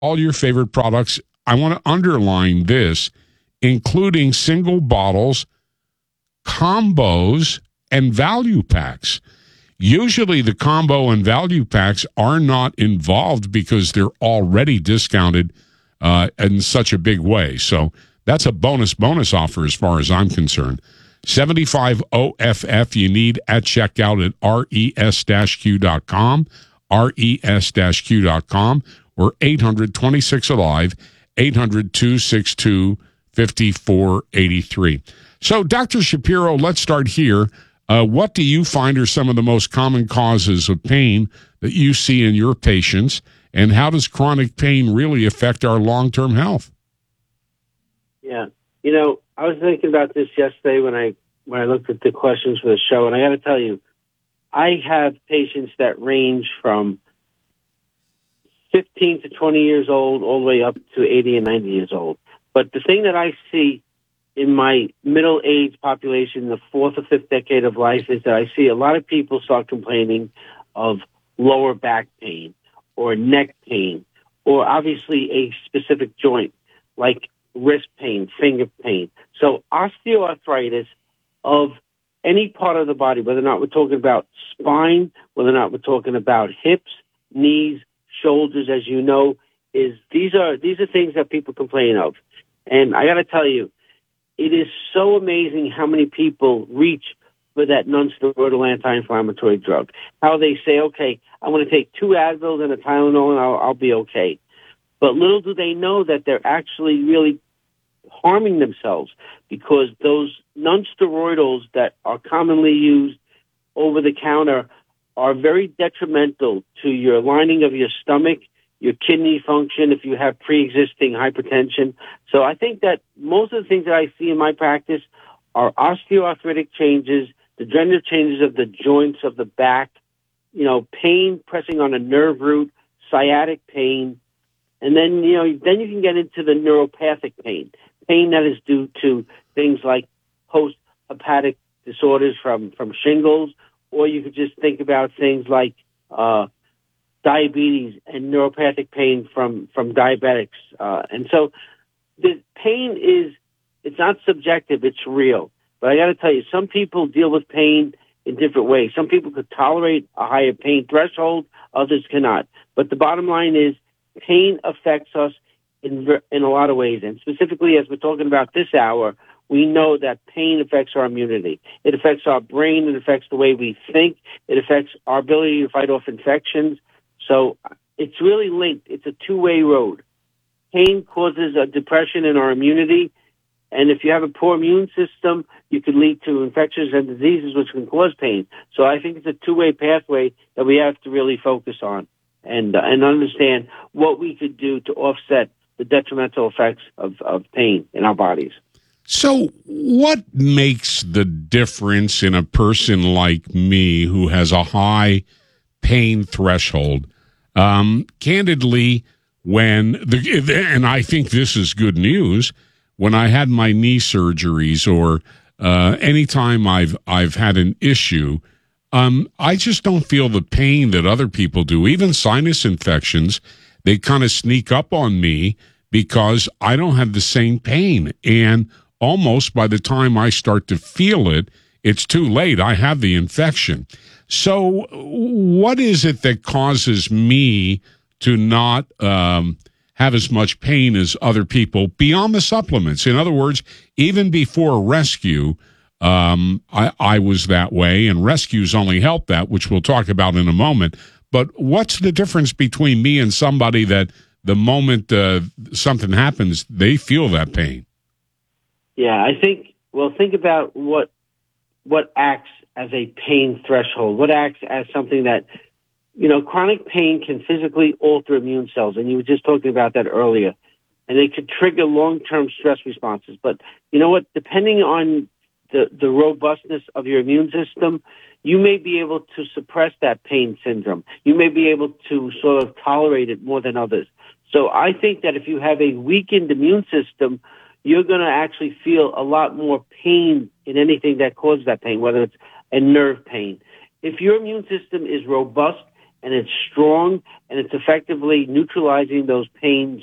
all your favorite products. I want to underline this, including single bottles, combos, and value packs. Usually the combo and value packs are not involved because they're already discounted in such a big way. So that's a bonus offer as far as I'm concerned. 75 OFF you need at checkout at res-q.com, res-q.com, or 800-26-ALIVE, 800-262-5483. So, Dr. Shapiro, let's start here. What do you find are some of the most common causes of pain that you see in your patients, and how does chronic pain really affect our long-term health? Yeah. I was thinking about this yesterday when I looked at the questions for the show, and I got to tell you, I have patients that range from 15 to 20 years old all the way up to 80 and 90 years old. But the thing that I see in my middle-aged population, the fourth or fifth decade of life, is that I see a lot of people start complaining of lower back pain or neck pain, or obviously a specific joint like wrist pain, finger pain. So osteoarthritis of any part of the body, whether or not we're talking about spine, whether or not we're talking about hips, knees, shoulders, as you know, these are things that people complain of. And I got to tell you, it is so amazing how many people reach for that non-steroidal anti-inflammatory drug. How they say, okay, I'm going to take 2 Advils and a Tylenol and I'll be okay. But little do they know that they're actually really harming themselves, because those non-steroidals that are commonly used over the counter are very detrimental to your lining of your stomach, your kidney function, if you have pre-existing hypertension. So I think that most of the things that I see in my practice are osteoarthritic changes, degenerative changes of the joints of the back, pain pressing on a nerve root, sciatic pain, and then you can get into the neuropathic pain that is due to things like post-hepatic disorders from shingles, or you could just think about things like diabetes and neuropathic pain from diabetics. And so the pain it's not subjective, it's real. But I got to tell you, some people deal with pain in different ways. Some people could tolerate a higher pain threshold, others cannot. But the bottom line is pain affects us in a lot of ways. And specifically, as we're talking about this hour, we know that pain affects our immunity. It affects our brain. It affects the way we think. It affects our ability to fight off infections. So it's really linked. It's a two-way road. Pain causes a depression in our immunity. And if you have a poor immune system, you could lead to infections and diseases which can cause pain. So I think it's a two-way pathway that we have to really focus on and understand what we could do to offset the detrimental effects of pain in our bodies. So what makes the difference in a person like me who has a high pain threshold? Candidly, and I think this is good news, when I had my knee surgeries or anytime I've had an issue, I just don't feel the pain that other people do. Even sinus infections, they kind of sneak up on me because I don't have the same pain. And almost by the time I start to feel it, it's too late. I have the infection. So what is it that causes me to not have as much pain as other people beyond the supplements? In other words, even before rescue, I was that way, and rescues only help that, which we'll talk about in a moment. But what's the difference between me and somebody that the moment something happens, they feel that pain? Yeah, I think about what acts as a pain threshold, what acts as something that, chronic pain can physically alter immune cells. And you were just talking about that earlier. And it could trigger long-term stress responses. But you know what? Depending on the robustness of your immune system, you may be able to suppress that pain syndrome. You may be able to sort of tolerate it more than others. So I think that if you have a weakened immune system, you're going to actually feel a lot more pain in anything that causes that pain, whether it's a nerve pain. If your immune system is robust and it's strong, and it's effectively neutralizing those pain